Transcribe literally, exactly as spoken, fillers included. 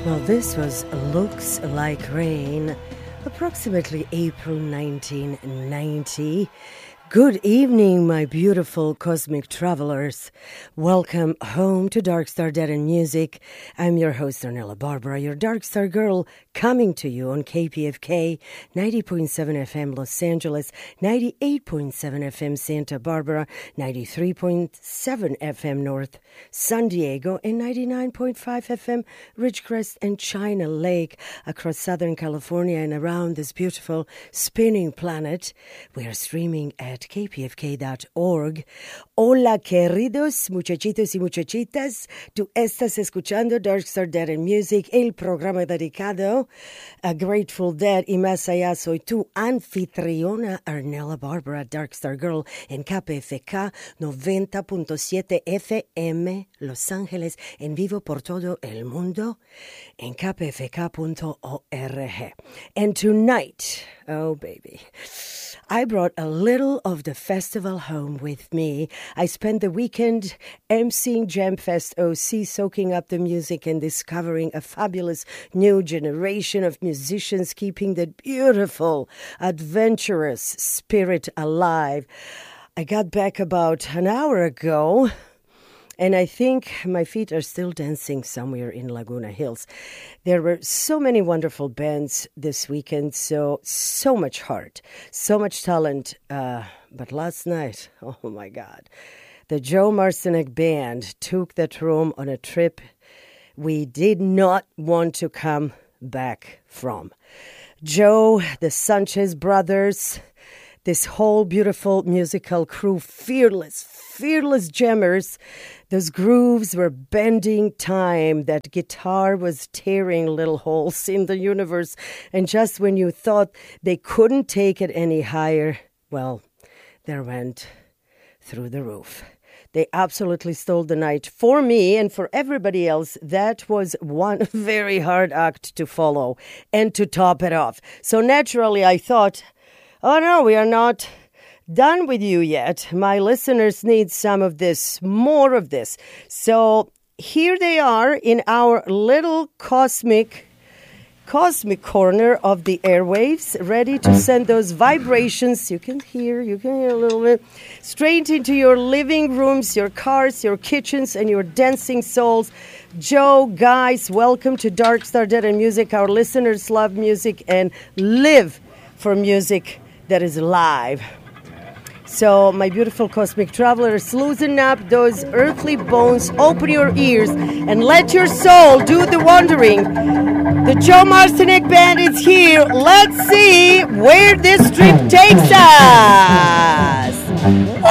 Well, this was Looks Like Rain, approximately April nineteen ninety. Good evening, my beautiful cosmic travelers. Welcome home to Dark Star Dead and Music. I'm your host, Ornella Barbara, your Dark Star girl, coming to you on K P F K, ninety point seven F M Los Angeles, ninety-eight point seven F M Santa Barbara, ninety-three point seven F M North San Diego, and ninety-nine point five F M Ridgecrest and China Lake across Southern California and around this beautiful spinning planet. We are streaming at k p f k dot org. Hola, queridos muchachitos y muchachitas. Tú estás escuchando Dark Star Dead and Music, el programa dedicado a Grateful Dead. Y más allá, soy tu anfitriona, Ornella Barbara, Dark Star Girl, en K P F K noventa punto siete F M Los Ángeles, en vivo por todo el mundo, en k p f k punto org. And tonight, oh baby, I brought a little of the festival home with me. I spent the weekend emceeing Jamfest O C, soaking up the music and discovering a fabulous new generation of musicians, keeping that beautiful, adventurous spirit alive. I got back about an hour ago, and I think my feet are still dancing somewhere in Laguna Hills. There were so many wonderful bands this weekend, so, so much heart, so much talent. Uh, but last night, oh my God, the Joe Marcinek Band took that room on a trip we did not want to come back from. Joe, the Sanchez brothers, this whole beautiful musical crew, fearless, fearless jammers. Those grooves were bending time. That guitar was tearing little holes in the universe. And just when you thought they couldn't take it any higher, well, they went through the roof. They absolutely stole the night. For me and for everybody else, that was one very hard act to follow and to top it off. So naturally, I thought, oh no, we are not done with you yet. My listeners need some of this, more of this. So here they are in our little cosmic, cosmic corner of the airwaves, ready to send those vibrations. You can hear, you can hear a little bit, straight into your living rooms, your cars, your kitchens, and your dancing souls. Joe, guys, welcome to Dark Star Dead and Music. Our listeners love music and live for music that is live. So, my beautiful cosmic travelers, loosen up those earthly bones, open your ears, and let your soul do the wandering. The Joe Marcinek Band is here. Let's see where this trip takes us.